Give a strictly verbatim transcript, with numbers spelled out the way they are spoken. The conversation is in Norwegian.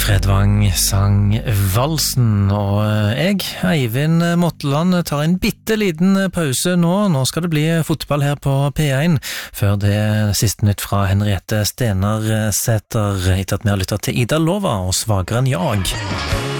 Fredvang sang Valsen, og jeg, Eivind Motteland, tar en bitteliten pause nå. Nå skal det bli fotball her på P én, før det siste nytt fra Henriette Stenersæter, etter at vi har lyttet til Ida Lova og Svagere enn jag.